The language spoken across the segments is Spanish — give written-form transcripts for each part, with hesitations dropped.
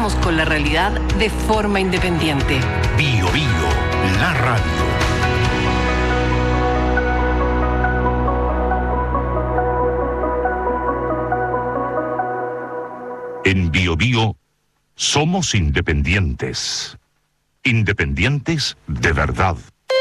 conversamos con la realidad de forma independiente. Bio Bio, la radio. En Bio Bio somos independientes. Independientes de verdad.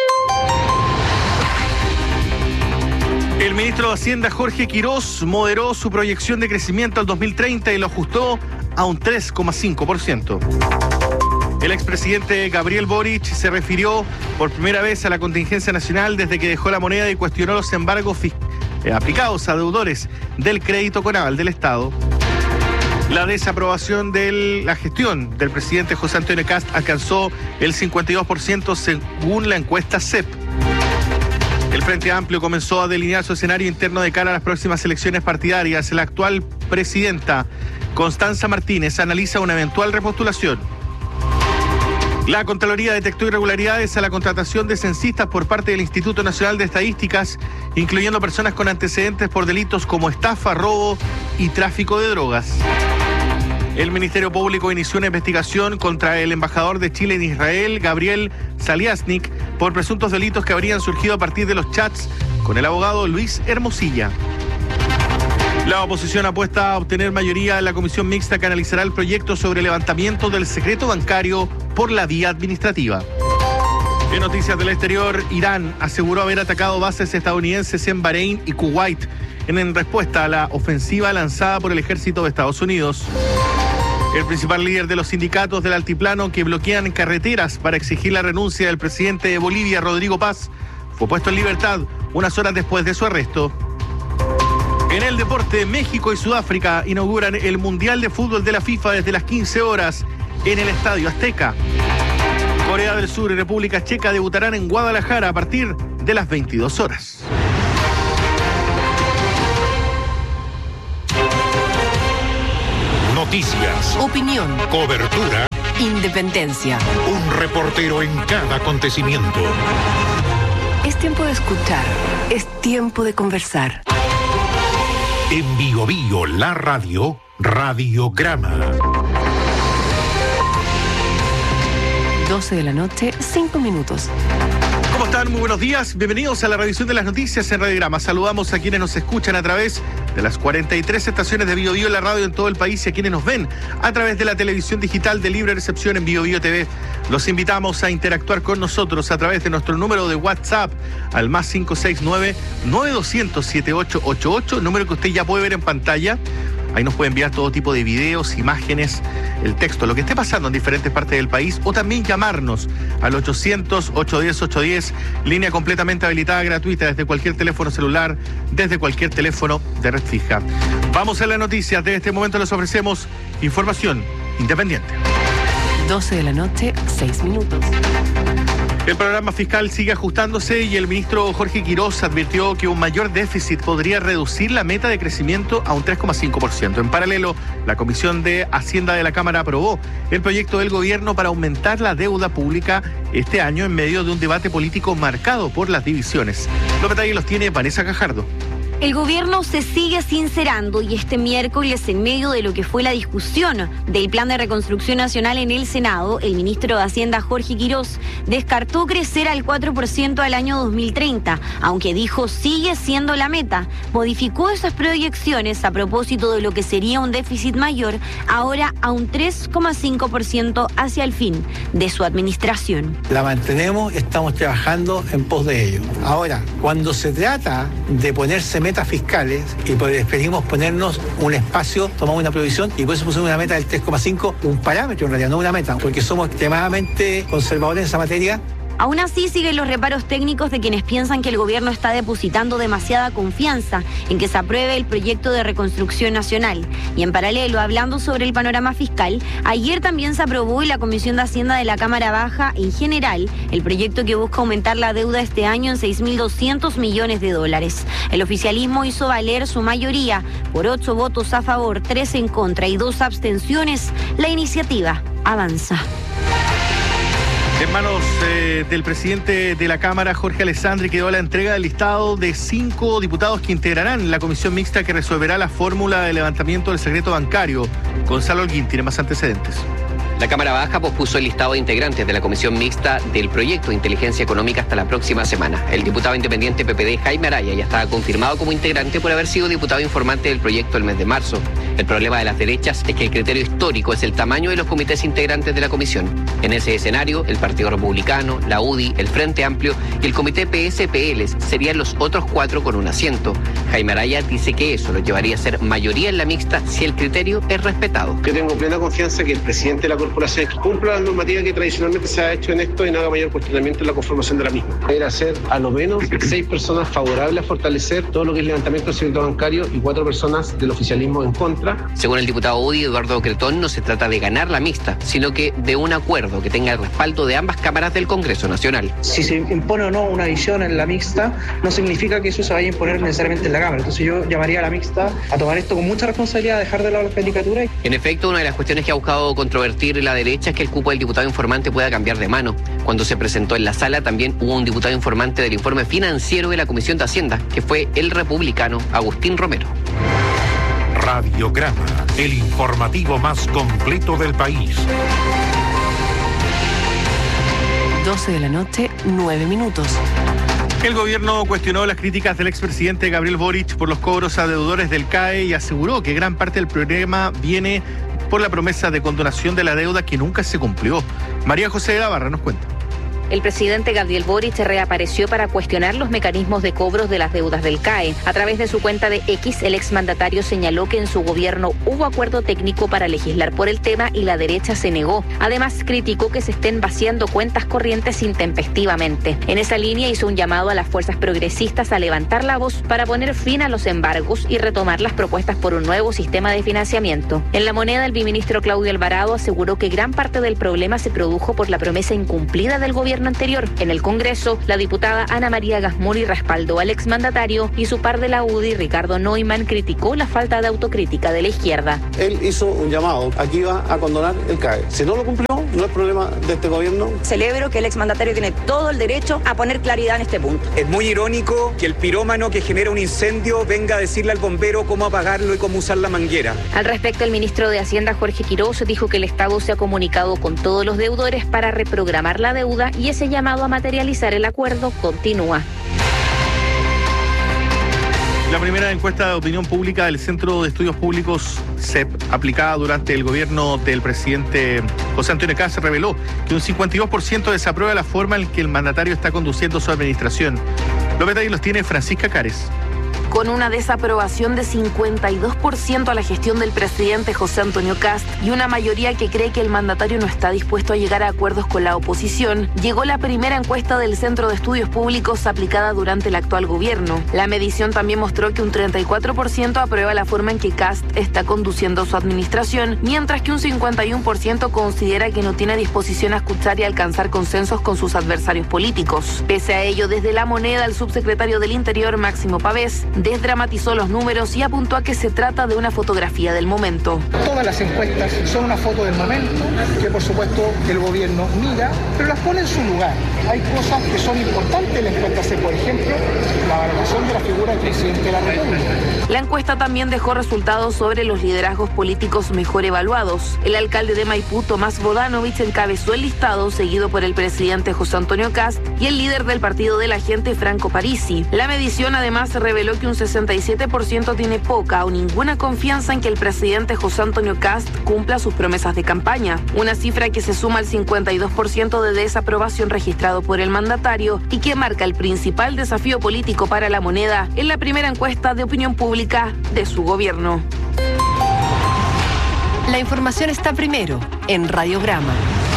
El ministro de Hacienda, Jorge Quirós, moderó su proyección de crecimiento al 2030 y lo ajustó a un 3,5%. El expresidente Gabriel Boric se refirió por primera vez a la contingencia nacional desde que dejó la moneda y cuestionó los embargos aplicados a deudores del crédito con aval del Estado. La desaprobación de la gestión del presidente José Antonio Kast alcanzó el 52% según la encuesta CEP. El Frente Amplio comenzó a delinear su escenario interno de cara a las próximas elecciones partidarias. La actual presidenta, Constanza Martínez, analiza una eventual repostulación. La Contraloría detectó irregularidades a la contratación de censistas por parte del Instituto Nacional de Estadísticas, incluyendo personas con antecedentes por delitos como estafa, robo y tráfico de drogas. El Ministerio Público inició una investigación contra el embajador de Chile en Israel, Gabriel Saliasnik, por presuntos delitos que habrían surgido a partir de los chats con el abogado Luis Hermosilla. La oposición apuesta a obtener mayoría en la comisión mixta que analizará el proyecto sobre levantamiento del secreto bancario por la vía administrativa. En noticias del exterior, Irán aseguró haber atacado bases estadounidenses en Bahrein y Kuwait en respuesta a la ofensiva lanzada por el ejército de Estados Unidos. El principal líder de los sindicatos del altiplano que bloquean carreteras para exigir la renuncia del presidente de Bolivia, Rodrigo Paz, fue puesto en libertad unas horas después de su arresto. En el deporte, México y Sudáfrica inauguran el Mundial de Fútbol de la FIFA desde las 15 horas en el Estadio Azteca. Corea del Sur y República Checa debutarán en Guadalajara a partir de las 22 horas. Noticias, Opinión, cobertura, independencia. un reportero en cada acontecimiento. Es tiempo de escuchar, es tiempo de conversar. En Bio Bio, la radio, Radiograma. 12 de la noche, 5 minutos. ¿Cómo están? Muy buenos días. Bienvenidos a la revisión de las noticias en Radiograma. Saludamos a quienes nos escuchan a través de las 43 estaciones de Bio Bio, la radio en todo el país, y a quienes nos ven a través de la televisión digital de libre recepción en Bio Bio TV. Los invitamos a interactuar con nosotros a través de nuestro número de WhatsApp al más 569-9200-7888, número que usted ya puede ver en pantalla. Ahí nos puede enviar todo tipo de videos, imágenes, el texto, lo que esté pasando en diferentes partes del país, o también llamarnos al 800-810-810, línea completamente habilitada, gratuita, desde cualquier teléfono celular, desde cualquier teléfono de red fija. Vamos a las noticias. De este momento les ofrecemos información independiente. 12 de la noche, 6 minutos. El programa fiscal sigue ajustándose y el ministro Jorge Quirós advirtió que un mayor déficit podría reducir la meta de crecimiento a un 3,5%. En paralelo, la Comisión de Hacienda de la Cámara aprobó el proyecto del gobierno para aumentar la deuda pública este año en medio de un debate político marcado por las divisiones. Los detalles los tiene Vanessa Gajardo. El gobierno se sigue sincerando y este miércoles, en medio de lo que fue la discusión del Plan de Reconstrucción Nacional en el Senado, el ministro de Hacienda, Jorge Quirós, descartó crecer al 4% al año 2030, aunque dijo sigue siendo la meta. Modificó esas proyecciones a propósito de lo que sería un déficit mayor, ahora a un 3,5% hacia el fin de su administración. La mantenemos, estamos trabajando en pos de ello. Ahora, cuando se trata de ponerse metas fiscales y preferimos ponernos un espacio, tomamos una provisión y por eso pusimos una meta del 3,5, un parámetro en realidad, no una meta, porque somos extremadamente conservadores en esa materia. Aún así, siguen los reparos técnicos de quienes piensan que el gobierno está depositando demasiada confianza en que se apruebe el proyecto de reconstrucción nacional. Y en paralelo, hablando sobre el panorama fiscal, ayer también se aprobó en la Comisión de Hacienda de la Cámara Baja, en general, el proyecto que busca aumentar la deuda este año en $6.200 millones. El oficialismo hizo valer su mayoría. Por 8 votos a favor, 3 en contra y 2 abstenciones, la iniciativa avanza. En manos del presidente de la Cámara, Jorge Alessandri, quedó la entrega del listado de 5 diputados que integrarán la comisión mixta que resolverá la fórmula de levantamiento del secreto bancario. Gonzalo Holguín tiene más antecedentes. La Cámara Baja pospuso el listado de integrantes de la comisión mixta del proyecto de inteligencia económica hasta la próxima semana. El diputado independiente PPD, Jaime Araya, ya estaba confirmado como integrante por haber sido diputado informante del proyecto el mes de marzo. El problema de las derechas es que el criterio histórico es el tamaño de los comités integrantes de la comisión. En ese escenario, el Partido Republicano, la UDI, el Frente Amplio y el Comité PSPL serían los otros 4 con un asiento. Jaime Araya dice que eso lo llevaría a ser mayoría en la mixta si el criterio es respetado. Yo tengo plena confianza que el presidente de la corporación cumpla la normativa que tradicionalmente se ha hecho en esto y no haga mayor cuestionamiento en la conformación de la misma. Era ser a lo menos 6 personas favorables a fortalecer todo lo que es levantamiento del secreto bancario y 4 personas del oficialismo en contra. Según el diputado UDI, Eduardo Cretón, no se trata de ganar la mixta, sino que de un acuerdo que tenga el respaldo de ambas cámaras del Congreso Nacional. Si se impone o no una visión en la mixta, no significa que eso se vaya a imponer necesariamente en la Cámara. Entonces yo llamaría a la mixta a tomar esto con mucha responsabilidad, a dejar de lado las caricaturas. En efecto, una de las cuestiones que ha buscado controvertir la derecha es que el cupo del diputado informante pueda cambiar de mano. Cuando se presentó en la sala también hubo un diputado informante del informe financiero de la Comisión de Hacienda, que fue el republicano Agustín Romero. Radiograma, el informativo más completo del país. 12 de la noche, 9 minutos. El gobierno cuestionó las críticas del expresidente Gabriel Boric por los cobros a deudores del CAE y aseguró que gran parte del problema viene por la promesa de condonación de la deuda que nunca se cumplió. María José Gavarra nos cuenta. El presidente Gabriel Boric reapareció para cuestionar los mecanismos de cobros de las deudas del CAE. A través de su cuenta de X, el exmandatario señaló que en su gobierno hubo acuerdo técnico para legislar por el tema y la derecha se negó. Además, criticó que se estén vaciando cuentas corrientes intempestivamente. En esa línea hizo un llamado a las fuerzas progresistas a levantar la voz para poner fin a los embargos y retomar las propuestas por un nuevo sistema de financiamiento. En La Moneda, el viceministro Claudio Alvarado aseguró que gran parte del problema se produjo por la promesa incumplida del gobierno anterior. En el Congreso, la diputada Ana María Gasmuri respaldó al exmandatario y su par de la UDI, Ricardo Neumann, criticó la falta de autocrítica de la izquierda. Él hizo un llamado, aquí va a condonar el CAE. Si no lo cumplió, no es problema de este gobierno. Celebro que el exmandatario tiene todo el derecho a poner claridad en este punto. Es muy irónico que el pirómano que genera un incendio venga a decirle al bombero cómo apagarlo y cómo usar la manguera. Al respecto, el ministro de Hacienda, Jorge Quirós, dijo que el Estado se ha comunicado con todos los deudores para reprogramar la deuda y ese llamado a materializar el acuerdo continúa. La primera encuesta de opinión pública del Centro de Estudios Públicos CEP, aplicada durante el gobierno del presidente José Antonio Kast, reveló que un 52% desaprueba la forma en que el mandatario está conduciendo su administración. Los detalles los tiene Francisca Cares. Con una desaprobación de 52% a la gestión del presidente José Antonio Kast y una mayoría que cree que el mandatario no está dispuesto a llegar a acuerdos con la oposición, llegó la primera encuesta del Centro de Estudios Públicos aplicada durante el actual gobierno. La medición también mostró que un 34% aprueba la forma en que Kast está conduciendo su administración, mientras que un 51% considera que no tiene disposición a escuchar y alcanzar consensos con sus adversarios políticos. Pese a ello, desde La Moneda, el subsecretario del Interior, Máximo Pavés, desdramatizó los números y apuntó a que se trata de una fotografía del momento. Todas las encuestas son una foto del momento, que por supuesto el gobierno mira, pero las pone en su lugar. Hay cosas que son importantes en la encuesta, por ejemplo, la valoración de la figura del presidente de la República. La encuesta también dejó resultados sobre los liderazgos políticos mejor evaluados. El alcalde de Maipú, Tomás Bodanovich, encabezó el listado, seguido por el presidente José Antonio Kast y el líder del Partido de la Gente, Franco Parisi. La medición además reveló que un 67% tiene poca o ninguna confianza en que el presidente José Antonio Kast cumpla sus promesas de campaña, una cifra que se suma al 52% de desaprobación registrado por el mandatario y que marca el principal desafío político para La Moneda en la primera encuesta de opinión pública de su gobierno. La información está primero en Radiograma.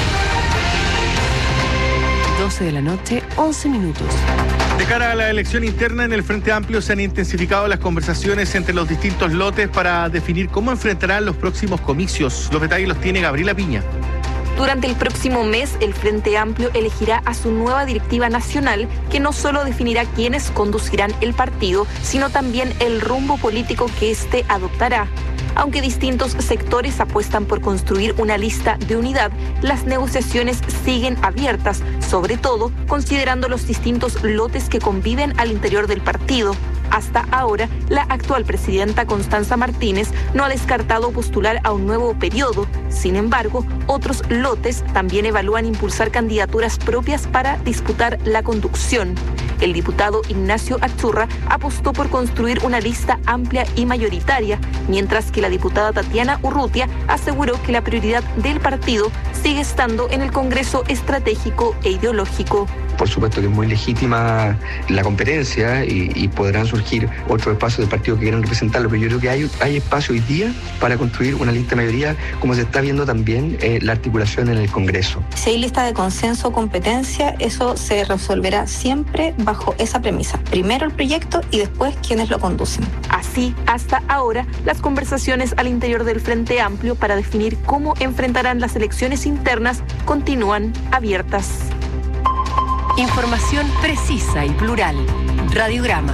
12 de la noche, 11 minutos. De cara a la elección interna en el Frente Amplio se han intensificado las conversaciones entre los distintos lotes para definir cómo enfrentarán los próximos comicios. Los detalles los tiene Gabriela Piña. Durante el próximo mes, el Frente Amplio elegirá a su nueva directiva nacional, que no solo definirá quiénes conducirán el partido, sino también el rumbo político que éste adoptará. Aunque distintos sectores apuestan por construir una lista de unidad, las negociaciones siguen abiertas, sobre todo considerando los distintos lotes que conviven al interior del partido. Hasta ahora, la actual presidenta Constanza Martínez no ha descartado postular a un nuevo periodo. Sin embargo, otros lotes también evalúan impulsar candidaturas propias para disputar la conducción. El diputado Ignacio Achurra apostó por construir una lista amplia y mayoritaria, mientras que la diputada Tatiana Urrutia aseguró que la prioridad del partido sigue estando en el Congreso estratégico e ideológico. Por supuesto que es muy legítima la competencia y podrán surgir otros espacios del partido que quieran representarlo, pero yo creo que hay espacio hoy día para construir una lista de mayoría, como se está viendo también la articulación en el Congreso. Si hay lista de consenso o competencia, eso se resolverá siempre bajo esa premisa. Primero el proyecto y después quienes lo conducen. Así, hasta ahora, las conversaciones al interior del Frente Amplio para definir cómo enfrentarán las elecciones internas continúan abiertas. Información precisa y plural. Radiograma.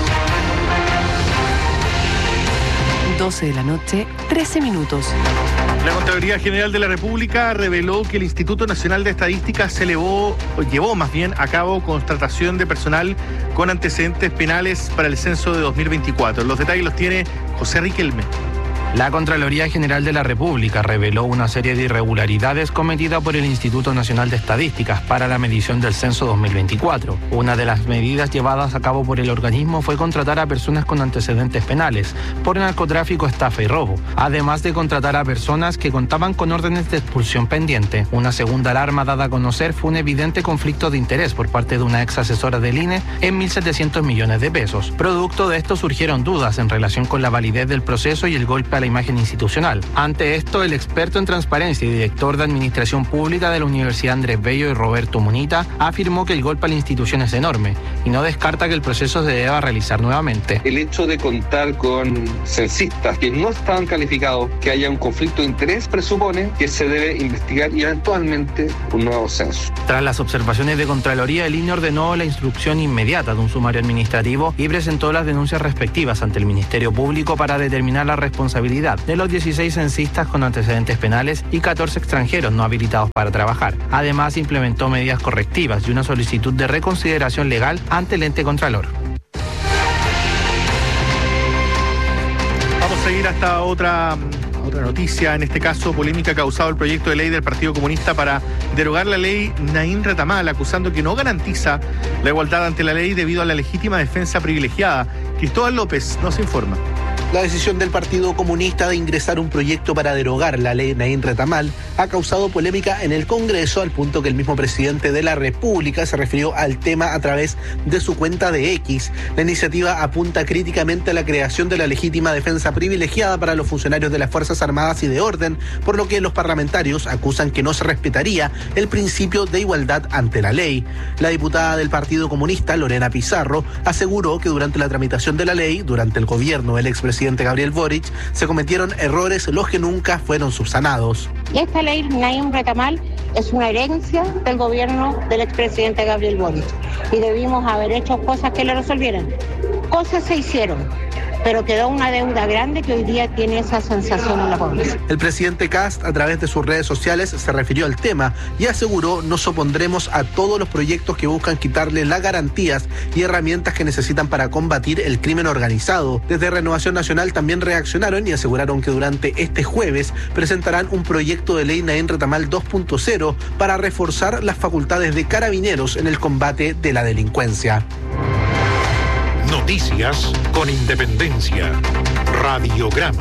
12 de la noche, 13 minutos. La Contraloría General de la República reveló que el Instituto Nacional de Estadística llevó a cabo contratación de personal con antecedentes penales para el censo de 2024. Los detalles los tiene José Riquelme. La Contraloría General de la República reveló una serie de irregularidades cometidas por el Instituto Nacional de Estadísticas para la medición del censo 2024. Una de las medidas llevadas a cabo por el organismo fue contratar a personas con antecedentes penales por narcotráfico, estafa y robo, además de contratar a personas que contaban con órdenes de expulsión pendiente. Una segunda alarma dada a conocer fue un evidente conflicto de interés por parte de una ex asesora del INE en 1.700 millones de pesos. Producto de esto surgieron dudas en relación con la validez del proceso y el golpe a la imagen institucional. Ante esto, el experto en transparencia y director de Administración Pública de la Universidad Andrés Bello y Roberto Munita afirmó que el golpe a la institución es enorme y no descarta que el proceso se deba realizar nuevamente. El hecho de contar con censistas que no estaban calificados, que haya un conflicto de interés, presupone que se debe investigar y eventualmente un nuevo censo. Tras las observaciones de Contraloría, el INE ordenó la instrucción inmediata de un sumario administrativo y presentó las denuncias respectivas ante el Ministerio Público para determinar la responsabilidad de los 16 censistas con antecedentes penales y 14 extranjeros no habilitados para trabajar. Además, implementó medidas correctivas y una solicitud de reconsideración legal ante el ente Contralor. Vamos a seguir hasta otra noticia, en este caso polémica causado el proyecto de ley del Partido Comunista para derogar la ley Naín Retamal, acusando que no garantiza la igualdad ante la ley debido a la legítima defensa privilegiada. Cristóbal López nos informa. La decisión del Partido Comunista de ingresar un proyecto para derogar la ley Naín Retamal ha causado polémica en el Congreso, al punto que el mismo presidente de la República se refirió al tema a través de su cuenta de X. La iniciativa apunta críticamente a la creación de la legítima defensa privilegiada para los funcionarios de las Fuerzas Armadas y de Orden, por lo que los parlamentarios acusan que no se respetaría el principio de igualdad ante la ley. La diputada del Partido Comunista, Lorena Pizarro, aseguró que durante la tramitación de la ley, durante el gobierno del expresidente Gabriel Boric, se cometieron errores los que nunca fueron subsanados. Esta ley Naín Retamal es una herencia del gobierno del expresidente Gabriel Boric y debimos haber hecho cosas que le resolvieran. Cosas se hicieron, pero quedó una deuda grande que hoy día tiene esa sensación en la población. El presidente Kast, a través de sus redes sociales, se refirió al tema y aseguró: nos opondremos a todos los proyectos que buscan quitarle las garantías y herramientas que necesitan para combatir el crimen organizado. Desde Renovación Nacional también reaccionaron y aseguraron que durante este jueves presentarán un proyecto de ley Naín Retamal 2.0 para reforzar las facultades de carabineros en el combate de la delincuencia. Noticias con independencia. Radiograma.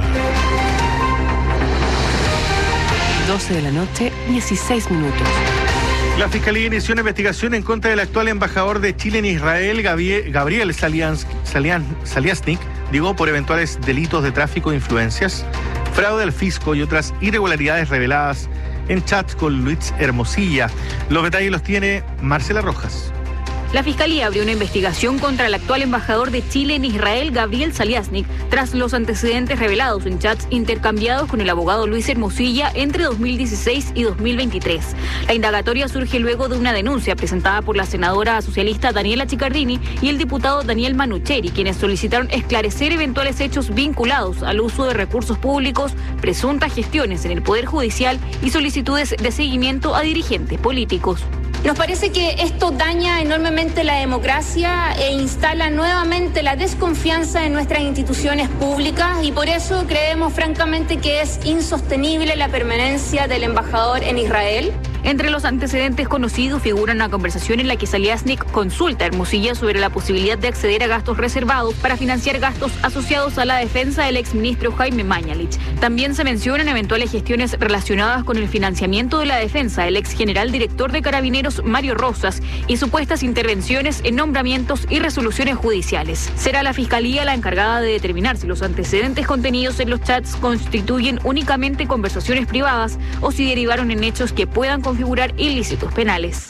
12 de la noche, 16 minutos. La Fiscalía inició una investigación en contra del actual embajador de Chile en Israel, Gabriel Saliasnik, por eventuales delitos de tráfico de influencias, fraude al fisco y otras irregularidades reveladas en chats con Luis Hermosilla. Los detalles los tiene Marcela Rojas. La Fiscalía abrió una investigación contra el actual embajador de Chile en Israel, Gabriel Saliasnik, tras los antecedentes revelados en chats intercambiados con el abogado Luis Hermosilla entre 2016 y 2023. La indagatoria surge luego de una denuncia presentada por la senadora socialista Daniela Chiccardini y el diputado Daniel Manucheri, quienes solicitaron esclarecer eventuales hechos vinculados al uso de recursos públicos, presuntas gestiones en el Poder Judicial y solicitudes de seguimiento a dirigentes políticos. Nos parece que esto daña enormemente la democracia e instala nuevamente la desconfianza en nuestras instituciones públicas y por eso creemos francamente que es insostenible la permanencia del embajador en Israel. Entre los antecedentes conocidos figura una conversación en la que Zaliaznik consulta a Hermosilla sobre la posibilidad de acceder a gastos reservados para financiar gastos asociados a la defensa del exministro Jaime Mañalich. También se mencionan eventuales gestiones relacionadas con el financiamiento de la defensa del ex general director de Carabineros Mario Rosas y supuestas intervenciones en nombramientos y resoluciones judiciales. Será la Fiscalía la encargada de determinar si los antecedentes contenidos en los chats constituyen únicamente conversaciones privadas o si derivaron en hechos que puedan configurar ilícitos penales.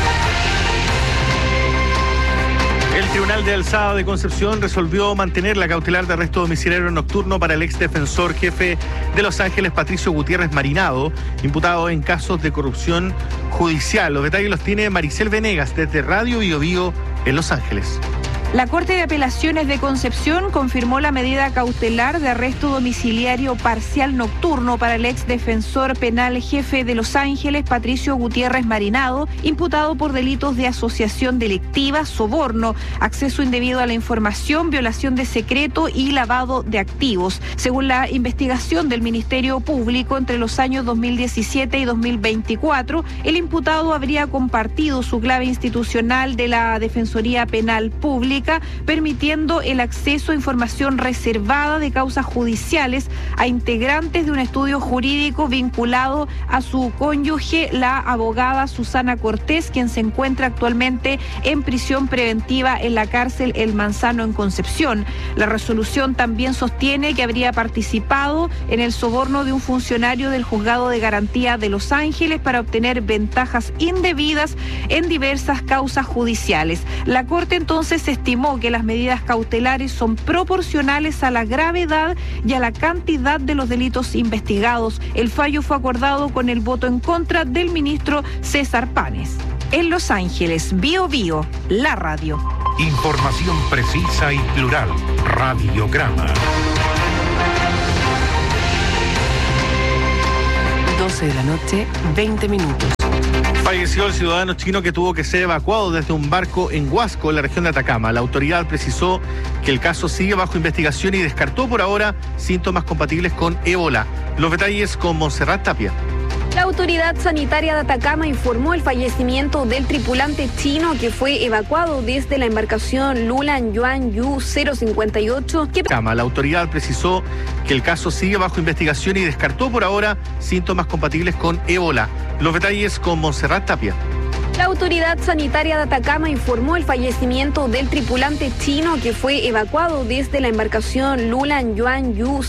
El Tribunal de Alzada de Concepción resolvió mantener la cautelar de arresto domiciliario nocturno para el ex defensor jefe de Los Ángeles, Patricio Gutiérrez Marinado, imputado en casos de corrupción judicial. Los detalles los tiene Maricel Venegas desde Radio Bio Bio en Los Ángeles. La Corte de Apelaciones de Concepción confirmó la medida cautelar de arresto domiciliario parcial nocturno para el ex defensor penal jefe de Los Ángeles, Patricio Gutiérrez Marinado, imputado por delitos de asociación delictiva, soborno, acceso indebido a la información, violación de secreto y lavado de activos. Según la investigación del Ministerio Público, entre los años 2017 y 2024, el imputado habría compartido su clave institucional de la Defensoría Penal Pública, permitiendo el acceso a información reservada de causas judiciales a integrantes de un estudio jurídico vinculado a su cónyuge, la abogada Susana Cortés, quien se encuentra actualmente en prisión preventiva en la cárcel El Manzano en Concepción. La resolución también sostiene que habría participado en el soborno de un funcionario del Juzgado de Garantía de Los Ángeles para obtener ventajas indebidas en diversas causas judiciales. La Corte entonces estimó que las medidas cautelares son proporcionales a la gravedad y a la cantidad de los delitos investigados. El fallo fue acordado con el voto en contra del ministro César Panes. En Los Ángeles, Bio Bio, la radio. Información precisa y plural. Radiograma. 12 de la noche, 20 minutos. Falleció el ciudadano chino que tuvo que ser evacuado desde un barco en Huasco, en la región de Atacama. La autoridad precisó que el caso sigue bajo investigación y descartó por ahora síntomas compatibles con ébola. Los detalles con Montserrat Tapia. La autoridad sanitaria de Atacama informó el fallecimiento del tripulante chino que fue evacuado desde la embarcación Lulan Yuan Yu 058. La autoridad precisó que el caso sigue bajo investigación y descartó por ahora síntomas compatibles con ébola. Los detalles con Montserrat Tapia. La autoridad sanitaria de Atacama informó el fallecimiento del tripulante chino que fue evacuado desde la embarcación Lulan Yuan Yu